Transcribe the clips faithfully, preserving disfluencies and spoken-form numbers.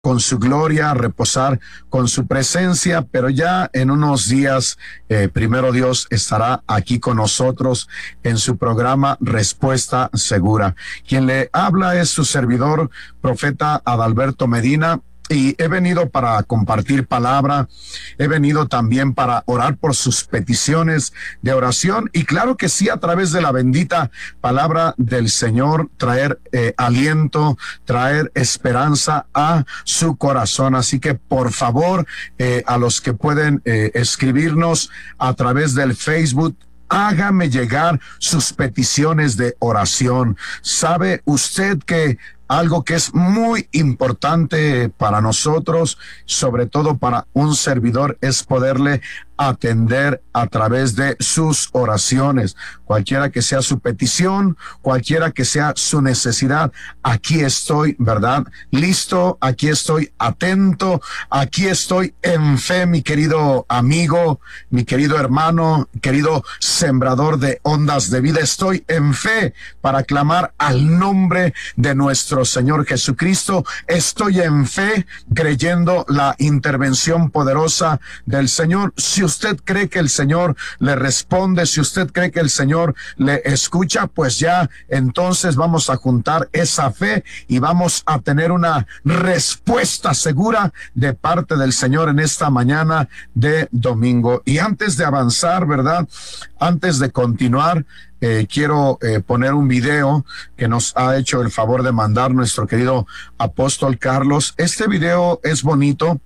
con su gloria, reposar con su presencia, pero ya en unos días, eh, primero Dios estará aquí con nosotros en su programa Respuesta Segura. Quien le habla es su servidor, profeta Adalberto Medina. Y he venido para compartir palabra, he venido también para orar por sus peticiones de oración y claro que sí, a través de la bendita palabra del Señor, traer eh, aliento, traer esperanza a su corazón. Así que por favor, eh, a los que pueden eh, escribirnos a través del Facebook, hágame llegar sus peticiones de oración. ¿Sabe usted que algo que es muy importante para nosotros, sobre todo para un servidor, es poderle atender a través de sus oraciones? Cualquiera que sea su petición, cualquiera que sea su necesidad, aquí estoy, ¿verdad? Listo, aquí estoy atento, aquí estoy en fe, mi querido amigo, mi querido hermano, querido sembrador de ondas de vida. Estoy en fe para clamar al nombre de nuestro Señor Jesucristo. Estoy en fe creyendo la intervención poderosa del Señor. Si usted cree que el Señor le responde, si usted cree que el Señor le escucha, pues ya entonces vamos a juntar esa fe y vamos a tener una respuesta segura de parte del Señor en esta mañana de domingo. Y antes de avanzar, ¿verdad? Antes de continuar, Eh, quiero eh, poner un video que nos ha hecho el favor de mandar nuestro querido apóstol Carlos. Este video es bonito.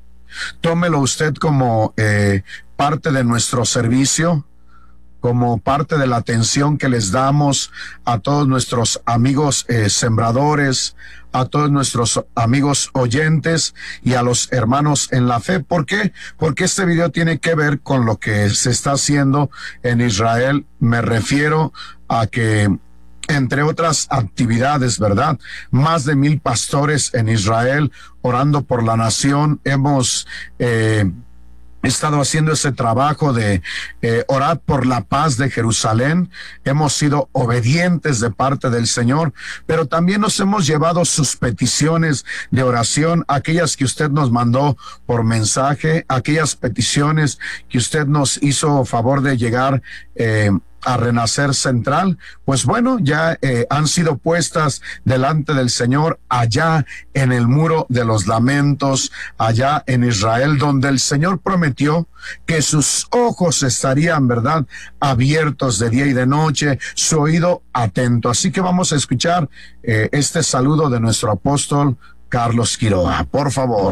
Tómelo usted como eh, parte de nuestro servicio, como parte de la atención que les damos a todos nuestros amigos eh, sembradores, a todos nuestros amigos oyentes y a los hermanos en la fe. ¿Por qué? Porque este video tiene que ver con lo que se está haciendo en Israel. Me refiero a que, entre otras actividades, ¿verdad? Más de mil pastores en Israel orando por la nación. Hemos eh, He estado haciendo ese trabajo de eh, orar por la paz de Jerusalén. Hemos sido obedientes de parte del Señor, pero también nos hemos llevado sus peticiones de oración, aquellas que usted nos mandó por mensaje, aquellas peticiones que usted nos hizo favor de llegar eh, a Renacer Central. Pues bueno, ya eh, han sido puestas delante del Señor allá en el Muro de los Lamentos, allá en Israel, donde el Señor prometió que sus ojos estarían, ¿verdad?, abiertos de día y de noche, su oído atento. Así que vamos a escuchar eh, este saludo de nuestro apóstol Carlos Quiroga, por favor.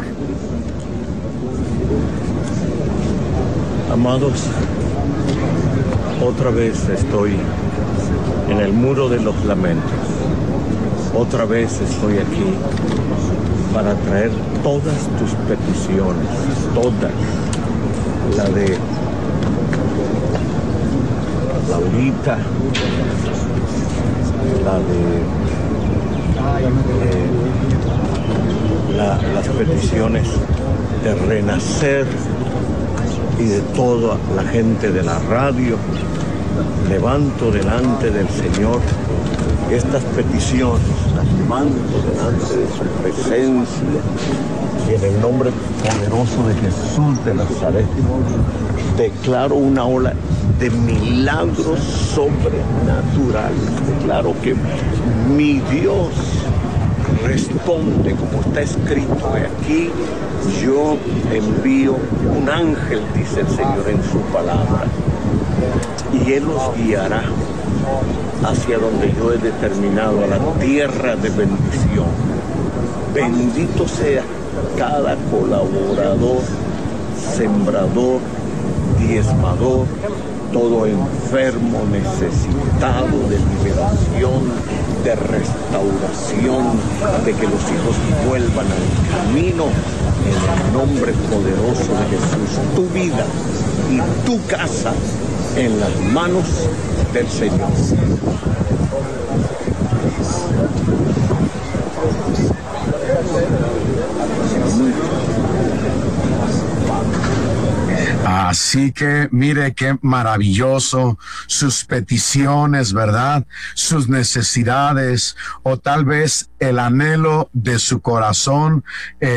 Amados, otra vez estoy en el Muro de los Lamentos. Otra vez estoy aquí para traer todas tus peticiones, todas. La de Laurita, la de eh, la, las peticiones de Renacer y de toda la gente de la radio. Levanto delante del Señor estas peticiones, las levanto delante de su presencia y en el nombre poderoso de Jesús de Nazaret declaro una ola de milagros sobrenaturales. Declaro que mi Dios responde como está escrito aquí. Yo envío un ángel, dice el Señor en su palabra, y Él los guiará hacia donde yo he determinado, a la tierra de bendición. Bendito sea cada colaborador, sembrador, diezmador, todo enfermo, necesitado de liberación, de restauración, de que los hijos vuelvan al camino, en el nombre poderoso de Jesús. Tu vida y tu casa en las manos del Señor. Así que mire qué maravilloso sus peticiones, ¿verdad? Sus necesidades o tal vez el anhelo de su corazón. Eh,